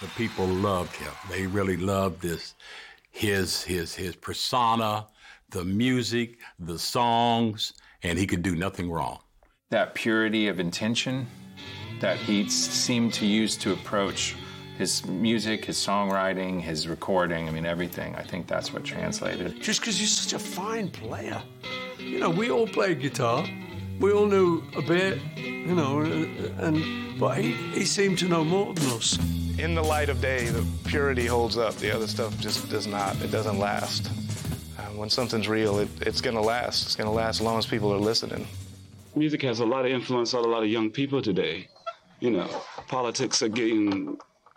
The people loved him. They really loved this, his persona, the music, the songs, and he could do nothing wrong. That purity of intention that he seemed to use to approach his music, his songwriting, his recording, I mean, everything. I think that's what translated. Just because you're such a fine player. You know, we all played guitar. We all knew a bit, you know, but he seemed to know more than us. In the light of day, the purity holds up. The other stuff just does not. It doesn't last. When something's real, it's going to last. It's going to last as long as people are listening. Music has a lot of influence on a lot of young people today. You know, politics are getting,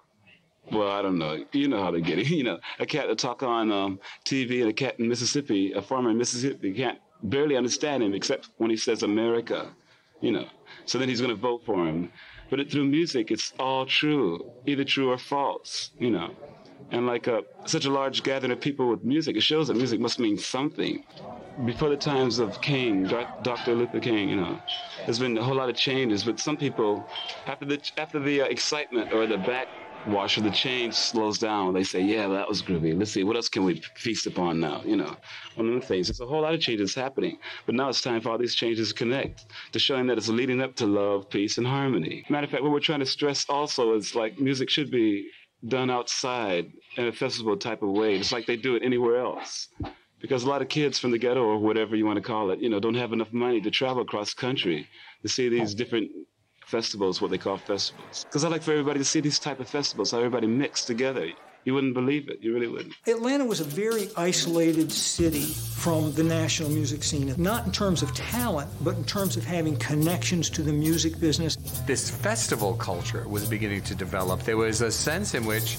well, I don't know. You know how they get it. You know, a cat will talk on TV and a cat in Mississippi, a farmer in Mississippi can't barely understand him except when he says America, you know. So then he's going to vote for him. But through music, it's all true, either true or false, you know. And like such a large gathering of people with music, it shows that music must mean something. Before the times of King, Dr. Luther King, you know, there's been a whole lot of changes. But some people, after the excitement or the backwash or the change slows down, they say, yeah, well, that was groovy. Let's see, what else can we feast upon now, you know? One of the things, there's a whole lot of changes happening. But now it's time for all these changes to connect, to showing that it's leading up to love, peace, and harmony. Matter of fact, what we're trying to stress also is like music should be done outside in a festival type of way, just like they do it anywhere else. Because a lot of kids from the ghetto or whatever you want to call it, you know, don't have enough money to travel across country to see these different festivals, what they call festivals. Because I like for everybody to see these type of festivals, how everybody mixed together. You wouldn't believe it. You really wouldn't. Atlanta was a very isolated city from the national music scene, not in terms of talent, but in terms of having connections to the music business. This festival culture was beginning to develop. There was a sense in which,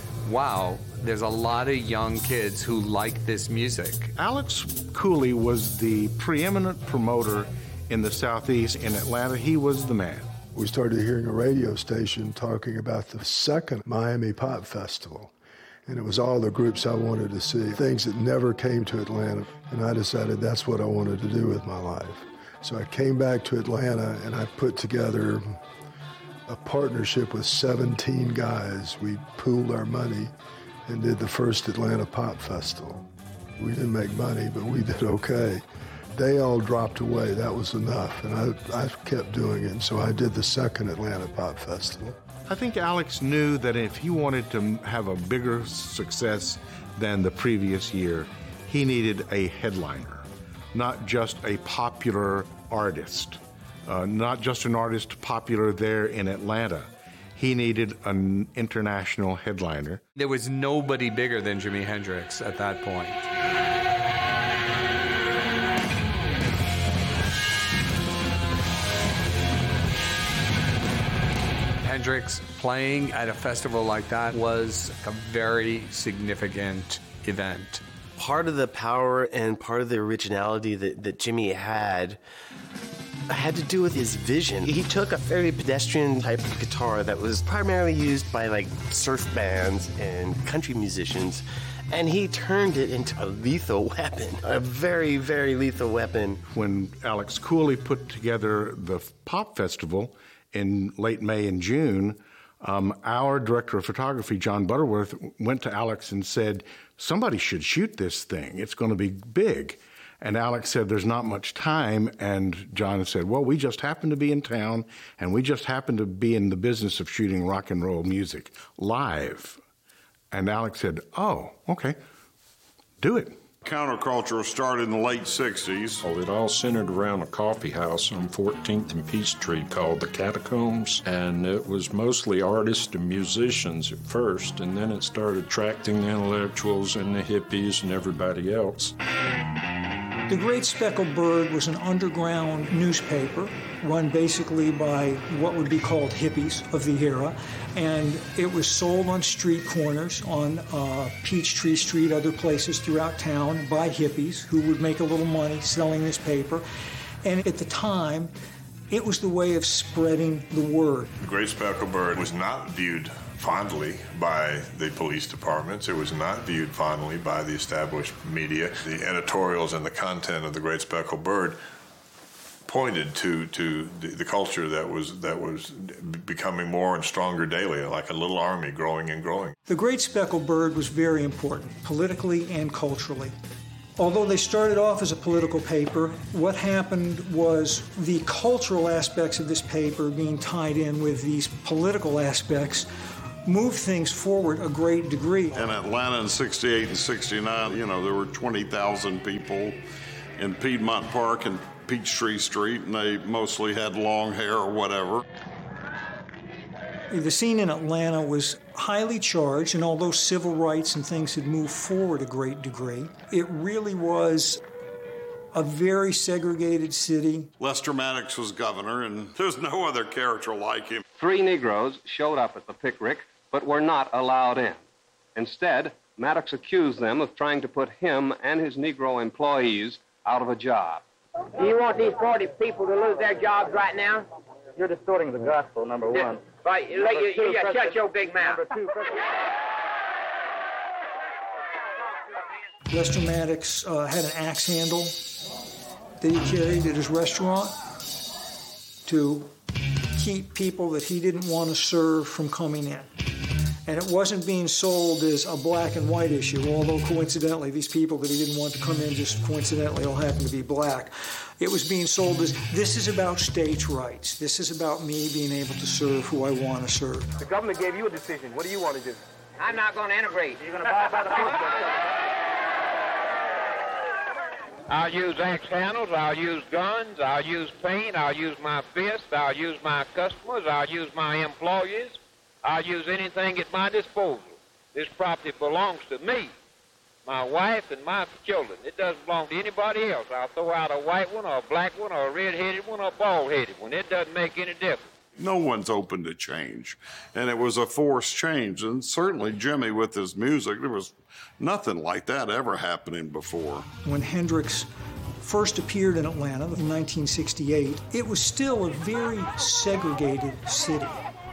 wow, there's a lot of young kids who like this music. Alex Cooley was the preeminent promoter in the Southeast. In Atlanta, he was the man. We started hearing a radio station talking about the second Miami Pop Festival. And it was all the groups I wanted to see, things that never came to Atlanta. And I decided that's what I wanted to do with my life. So I came back to Atlanta and I put together a partnership with 17 guys. We pooled our money and did the first Atlanta Pop Festival. We didn't make money, but we did okay. They all dropped away. That was enough. And I kept doing it. And so I did the second Atlanta Pop Festival. I think Alex knew that if he wanted to have a bigger success than the previous year, he needed a headliner, not just a popular artist, not just an artist popular there in Atlanta. He needed an international headliner. There was nobody bigger than Jimi Hendrix at that point. Hendrix playing at a festival like that was a very significant event. Part of the power and part of the originality that Jimmy had to do with his vision. He took a very pedestrian type of guitar that was primarily used by like surf bands and country musicians, and he turned it into a lethal weapon, a very, very lethal weapon. When Alex Cooley put together the Pop Festival in late May and June, our director of photography, John Butterworth, went to Alex and said, somebody should shoot this thing. It's going to be big. And Alex said, there's not much time. And John said, well, we just happen to be in town, and we just happen to be in the business of shooting rock and roll music live. And Alex said, oh, okay, do it. Counterculture started in the late 60s. Well, it all centered around a coffee house on 14th and Peachtree called the Catacombs, and it was mostly artists and musicians at first, and then it started attracting the intellectuals and the hippies and everybody else. The Great Speckled Bird was an underground newspaper run basically by what would be called hippies of the era, and it was sold on street corners on Peachtree Street, other places throughout town by hippies who would make a little money selling this paper. And at the time, it was the way of spreading the word. The Great Speckled Bird was not viewed fondly by the police departments. It was not viewed fondly by the established media. The editorials and the content of the Great Speckled Bird pointed to the culture that was becoming more and stronger daily, like a little army growing and growing. The Great Speckled Bird was very important, politically and culturally. Although they started off as a political paper, what happened was the cultural aspects of this paper being tied in with these political aspects moved things forward a great degree. In Atlanta in 68 and 69, there were 20,000 people in Piedmont Park and Peachtree Street, and they mostly had long hair or whatever. The scene in Atlanta was highly charged, and although civil rights and things had moved forward a great degree, it really was a very segregated city. Lester Maddox was governor, and there's no other character like him. 3 Negroes showed up at the picnic, but were not allowed in. Instead, Maddox accused them of trying to put him and his Negro employees out of a job. Do you want these 40 people to lose their jobs right now? You're distorting the gospel, number one. Right, you shut your big mouth. Lester Maddox had an axe handle that he carried at his restaurant to keep people that he didn't want to serve from coming in. And it wasn't being sold as a black and white issue, although coincidentally, these people that he didn't want to come in just coincidentally all happened to be black. It was being sold as, this is about states' rights. This is about me being able to serve who I want to serve. The government gave you a decision. What do you want to do? I'm not going to integrate. You're going to abide by the principles. I'll use axe handles, I'll use guns, I'll use paint, I'll use my fist, I'll use my customers, I'll use my employees, I'll use anything at my disposal. This property belongs to me, my wife, and my children. It doesn't belong to anybody else. I'll throw out a white one or a black one or a red-headed one or a bald-headed one. It doesn't make any difference. No one's open to change, and it was a forced change. And certainly Jimmy, with his music, there was nothing like that ever happening before. When Hendrix first appeared in Atlanta in 1968, it was still a very segregated city.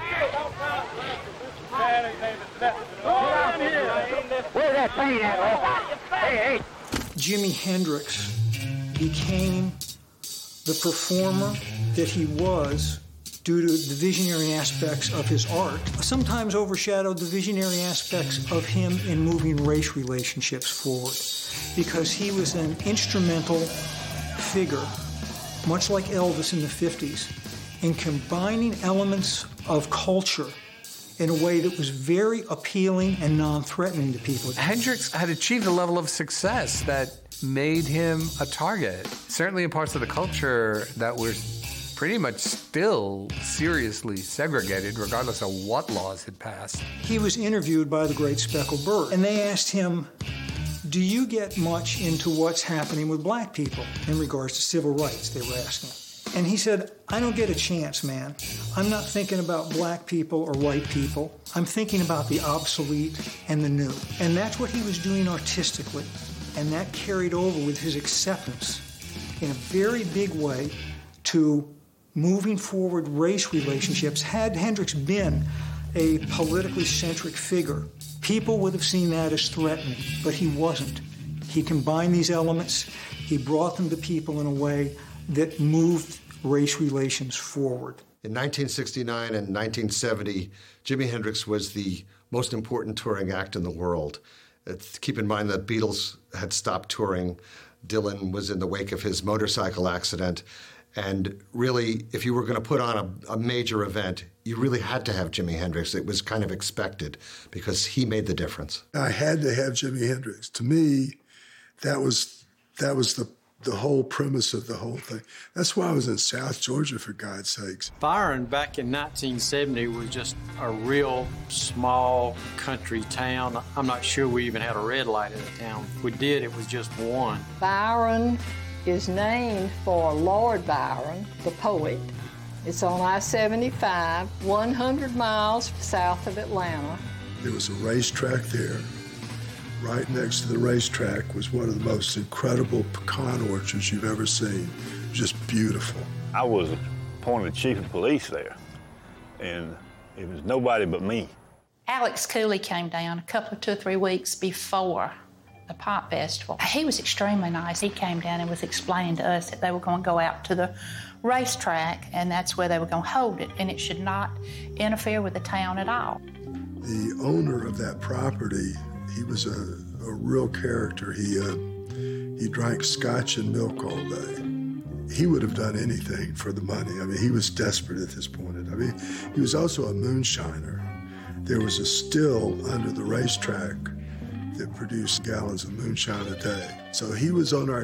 Where's that paint at? Hey. Jimi Hendrix became the performer that he was due to the visionary aspects of his art, sometimes overshadowed the visionary aspects of him in moving race relationships forward, because he was an instrumental figure, much like Elvis in the 50s, in combining elements of culture in a way that was very appealing and non-threatening to people. Hendrix had achieved a level of success that made him a target, certainly in parts of the culture that were pretty much still seriously segregated, regardless of what laws had passed. He was interviewed by the Great Speckled Bird, and they asked him, do you get much into what's happening with black people in regards to civil rights, they were asking. And he said, I don't get a chance, man. I'm not thinking about black people or white people. I'm thinking about the obsolete and the new. And that's what he was doing artistically. And that carried over with his acceptance in a very big way to moving forward race relationships. Had Hendrix been a politically centric figure, people would have seen that as threatening, but he wasn't. He combined these elements, he brought them to people in a way that moved race relations forward. In 1969 and 1970, Jimi Hendrix was the most important touring act in the world. Keep in mind that Beatles had stopped touring. Dylan was in the wake of his motorcycle accident. And really, if you were going to put on a major event, you really had to have Jimi Hendrix. It was kind of expected because he made the difference. I had to have Jimi Hendrix. To me, that was the whole premise of the whole thing. That's why I was in South Georgia, for God's sakes. Byron back in 1970 was just a real small country town. I'm not sure we even had a red light in the town. If we did, it was just one. Byron is named for Lord Byron, the poet. It's on I-75, 100 miles south of Atlanta. There was a racetrack there. Right next to the racetrack was one of the most incredible pecan orchards you've ever seen. Just beautiful. I was appointed chief of police there, and it was nobody but me. Alex Cooley came down a couple of 2 or 3 weeks before the Pop Festival. He was extremely nice. He came down and was explaining to us that they were going to go out to the racetrack, and that's where they were going to hold it, and it should not interfere with the town at all. The owner of that property, he was a real character. He drank scotch and milk all day. He would have done anything for the money. I mean, he was desperate at this point. I mean, he was also a moonshiner. There was a still under the racetrack that produced gallons of moonshine a day. So he was on our